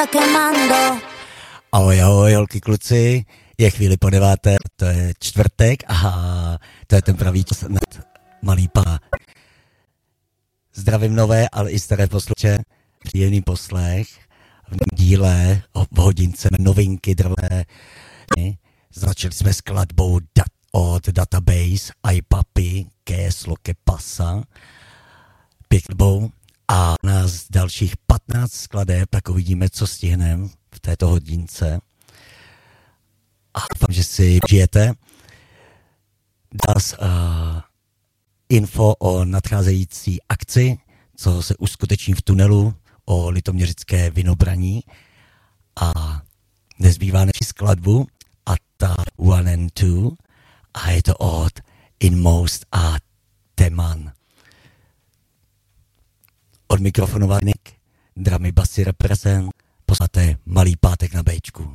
quemando. Ahoj, ahoj, holky, kluci, je chvíli po 9, to je čtvrtek a to je ten pravý čas nad malý pá. Zdravím nové, ale i staré posluchače, příjemný poslech v díle v hodince novinky drvé. Začali jsme skladbou od Database, iPapi, Késlo, Kepasa, pěknou a nás dalších 15 skladeb, tak uvidíme, co stihneme v této hodince. A doufám, že si žijete. Das info o nadcházející akci, co se uskuteční v tunelu o litoměřické vinobraní. A nezbývá než skladbu a ta One and Two a je to od Inmost a Teman. Od mikrofonu Varnik, dramy basy reprezent, posláte malý pátek na Bčku.